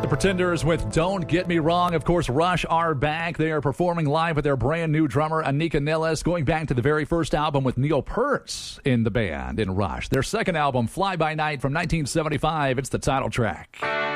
The Pretenders with Don't Get Me Wrong. Of course, Rush are back. They are performing live with their brand new drummer, Anika Nilles, going back to the very first album with Neil Peart in the band in Rush. Their second album, Fly By Night from 1975. It's the title track.